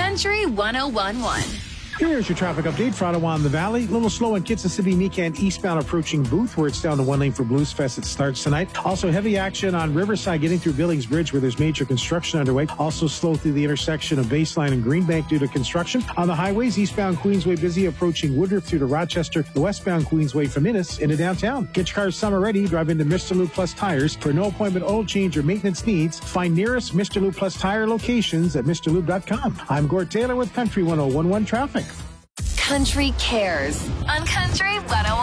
Country 101.1. Here's your traffic update for Ottawa and the Valley. A little slow in Kitson City, Nican eastbound approaching Booth, where it's down to one lane for Blues Fest. It starts tonight. Also heavy action on Riverside getting through Billings Bridge, where there's major construction underway. Also slow through the intersection of Baseline and Greenbank due to construction. On the highways, eastbound Queensway busy approaching Woodruff through to Rochester. The westbound Queensway from Innis into downtown. Get your car summer ready. Drive into Mr. Lube Plus Tires. For no appointment oil change or maintenance needs, find nearest Mr. Lube Plus Tire locations at MrLube.com. I'm Gord Taylor with Country 101.1 Traffic. Country Cares on Country 101.